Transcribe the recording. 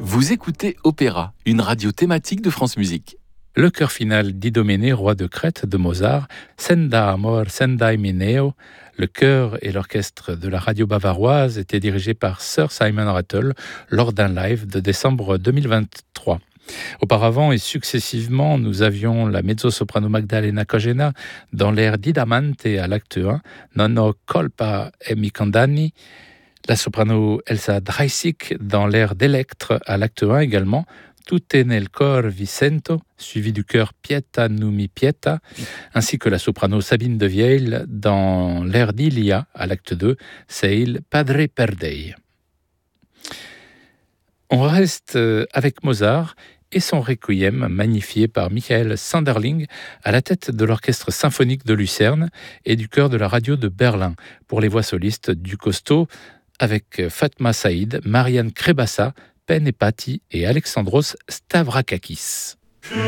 Vous écoutez Opéra, une radio thématique de France Musique. Le chœur final d'Idoménée, roi de Crète de Mozart, Senda Amor, Sendai Mineo. Le chœur et l'orchestre de la radio bavaroise étaient dirigés par Sir Simon Rattle lors d'un live de décembre 2023. Auparavant et successivement, nous avions la mezzo-soprano Magdalena Cogena dans l'air d'Idamante à l'acte 1, Nonno Colpa e mi condanni, la soprano Elsa Dreisig dans l'air d'Electre à l'acte 1 également, Tutte nel cor vi sento, suivi du chœur Pieta nu mi pieta, ainsi que la soprano Sabine de Vieil dans l'air d'Ilia à l'acte 2, C'est il Padre Perdei. On reste avec Mozart et son requiem magnifié par Michael Sanderling à la tête de l'orchestre symphonique de Lucerne et du chœur de la radio de Berlin pour les voix solistes du costaud avec Fatma Saïd, Marianne Krebassa, Pen et Patti et Alexandros Stavrakakis.